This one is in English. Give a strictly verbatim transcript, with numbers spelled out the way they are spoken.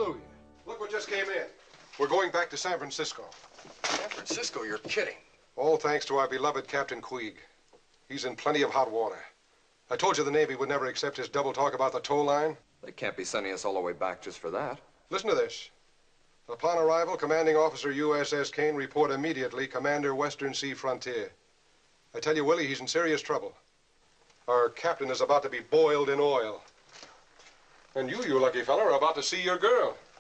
Hallelujah. Look what just came in. We're going back to San Francisco. San Francisco? You're kidding. All thanks to our beloved Captain Queeg. He's in plenty of hot water. I told you the Navy would never accept his double talk about the tow line. They can't be sending us all the way back just for that. Listen to this. Upon arrival, Commanding Officer U S S Kane, report immediately, Commander Western Sea Frontier. I tell you, Willie, he's in serious trouble. Our captain is about to be boiled in oil. And you, you lucky fella, are about to see your girl.